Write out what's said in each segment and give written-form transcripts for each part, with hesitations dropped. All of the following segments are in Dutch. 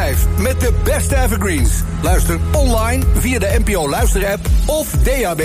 5 met de beste evergreens. Luister online via de NPO Luister-app of DAB+.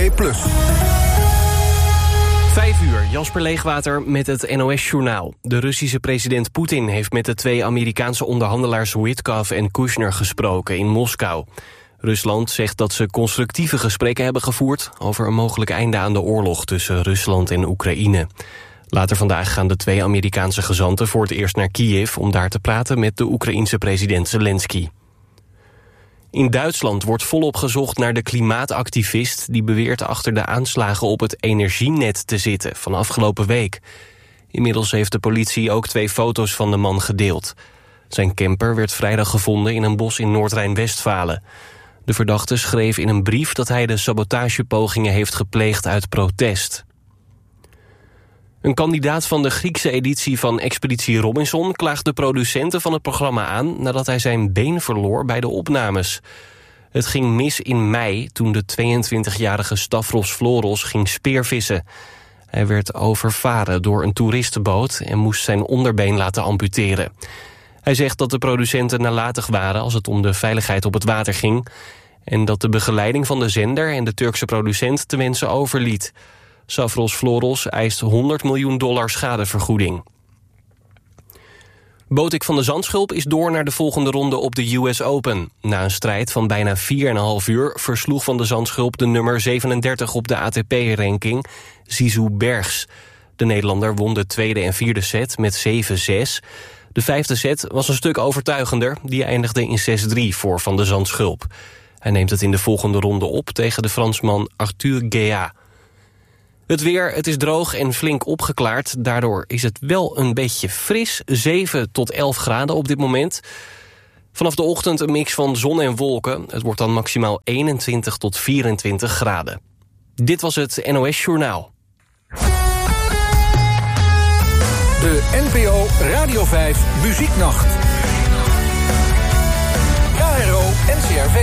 5 uur, Jasper Leegwater met het NOS-journaal. De Russische president Poetin heeft met de 2 Amerikaanse onderhandelaars Witkoff en Kushner gesproken in Moskou. Rusland zegt dat ze constructieve gesprekken hebben gevoerd over een mogelijk einde aan de oorlog tussen Rusland en Oekraïne. Later vandaag gaan de 2 Amerikaanse gezanten voor het eerst naar Kiev om daar te praten met de Oekraïense president Zelensky. In Duitsland wordt volop gezocht naar de klimaatactivist die beweert achter de aanslagen op het energienet te zitten van afgelopen week. Inmiddels heeft de politie ook 2 foto's van de man gedeeld. Zijn camper werd vrijdag gevonden in een bos in Noord-Rijn-Westfalen. De verdachte schreef in een brief dat hij de sabotagepogingen heeft gepleegd uit protest. Een kandidaat van de Griekse editie van Expeditie Robinson klaagt de producenten van het programma aan nadat hij zijn been verloor bij de opnames. Het ging mis in mei toen de 22-jarige Stavros Floros ging speervissen. Hij werd overvaren door een toeristenboot en moest zijn onderbeen laten amputeren. Hij zegt dat de producenten nalatig waren als het om de veiligheid op het water ging en dat de begeleiding van de zender en de Turkse producent te wensen overliet. Stavros Floros eist $100 miljoen schadevergoeding. Botik van de Zandschulp is door naar de volgende ronde op de US Open. Na een strijd van bijna 4,5 uur versloeg Van de Zandschulp de nummer 37 op de ATP-ranking, Zizou Bergs. De Nederlander won de tweede en vierde set met 7-6. De vijfde set was een stuk overtuigender. Die eindigde in 6-3 voor Van de Zandschulp. Hij neemt het in de volgende ronde op tegen de Fransman Arthur Guéat. Het weer, het is droog en flink opgeklaard. Daardoor is het wel een beetje fris. 7 tot 11 graden op dit moment. Vanaf de ochtend een mix van zon en wolken. Het wordt dan maximaal 21 tot 24 graden. Dit was het NOS Journaal. De NPO Radio 5 Muzieknacht. KRO NCRV.